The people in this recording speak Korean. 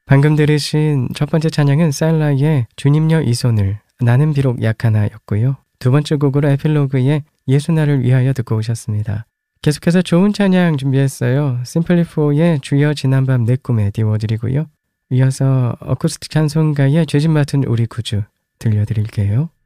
방금 들으신 첫 번째 찬양은 살라의 주님여 이 손을 나는 비록 약하나였고요. 두 번째 곡으로 에필로그의 예수 나를 위하여 듣고 오셨습니다. 계속해서 좋은 찬양 준비했어요. 심플리4의 주여 지난밤 내 꿈에 띄워드리고요. 이어서 어쿠스틱 찬송가의 죄짐 맡은 우리 구주 들려드릴게요.